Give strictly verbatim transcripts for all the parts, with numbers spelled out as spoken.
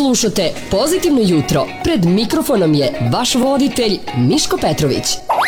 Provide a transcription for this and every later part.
Slušate Pozitivno jutro. Pred mikrofonom je vaš voditelj Miško Petrović.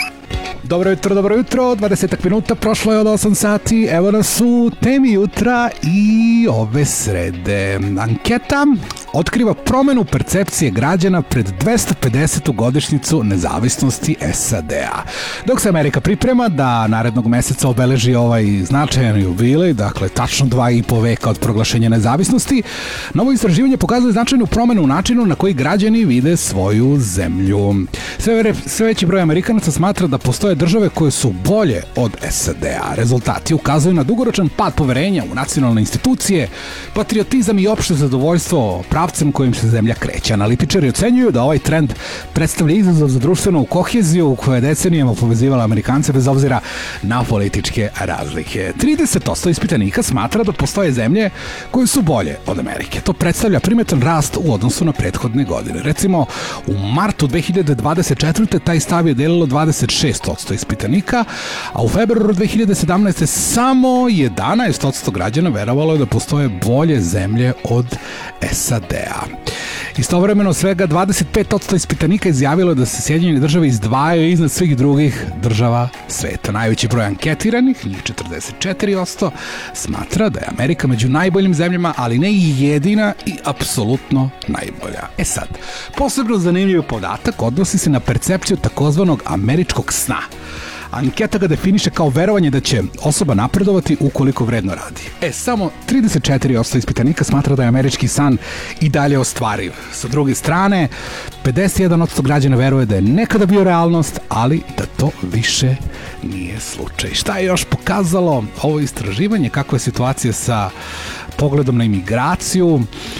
Dobro jutro, dobro jutro, dvadeset minuta prošlo je od osam sati, evo nas u temi jutra i ove srede. Anketa otkriva promenu percepcije građana pred dvesta pedesetu godišnjicu nezavisnosti S A D-a. Dok se Amerika priprema da narednog meseca obeleži ovaj značajan jubilej, dakle tačno dva i po veka od proglašenja nezavisnosti, novo istraživanje pokazuje značajnu promenu u načinu na koji građani vide svoju zemlju. Sve, sve veći broj Amerikanaca smatra da postoje države koje su bolje od S A D-a. Rezultati ukazuju na dugoročan pad poverenja u nacionalne institucije, patriotizam i opšte zadovoljstvo pravcem kojim se zemlja kreće. Analitičari ocenjuju da ovaj trend predstavlja izazov za društvenu koheziju koja je decenijama povezivala Amerikance bez obzira na političke razlike. trideset posto ispitanika smatra da postoje zemlje koje su bolje od Amerike. To predstavlja primetan rast u odnosu na prethodne godine. Recimo, u martu dve hiljade dvadeset četvrte taj stav je delilo dvadeset šest posto ispitanika, a u februaru dve hiljade sedamnaeste samo jedanaest posto građana verovalo je da postoje bolje zemlje od S A D-a. Istovremeno svega dvadeset pet posto ispitanika izjavilo je da se Sjedinjene države izdvajaju iznad svih drugih država sveta. Najveći broj anketiranih, njih četrdeset četiri posto, smatra da je Amerika među najboljim zemljama, ali ne i jedina i apsolutno najbolja. E sad, posebno zanimljiv podatak odnosi se na percepciju takozvanog američkog sna. Anketa ga definiše kao verovanje da će osoba napredovati ukoliko vredno radi. E, samo trideset četiri posto ispitanika smatra da je američki san i dalje ostvariv. Sa druge strane, pedeset jedan posto građana veruje da je nekada bio realnost, ali da to više nije slučaj. Šta je još pokazalo ovo istraživanje? Kakva je situacija sa pogledom na imigraciju?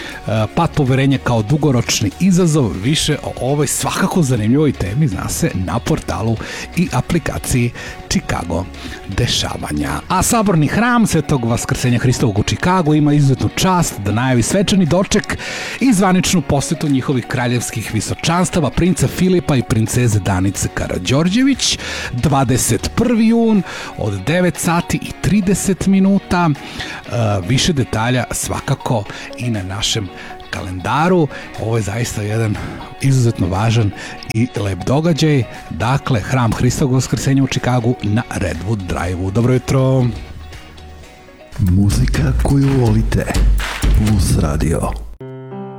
Pad poverenja kao dugoročni izazov. Više o ovoj svakako zanimljivoj temi zna se na portalu i aplikaciji Chicago dešavanja. A saborni hram Svetog Vaskrsenja Hristovog u Chicagu ima izuzetnu čast da najavi svečani doček i zvaničnu posetu njihovih kraljevskih visočanstava, princa Filipa i princeze Danice Karađorđević, dvadeset prvi jun od devet sati i trideset minuta. Više detalja svakako i na našem kalendaru. Ovo je zaista jedan izuzetno važan i lep događaj. Dakle, hram Hristovog Vaskrsenja u Chicagu na Redwood Drive-u. Dobro jutro! Muzika koju volite. Plus Radio.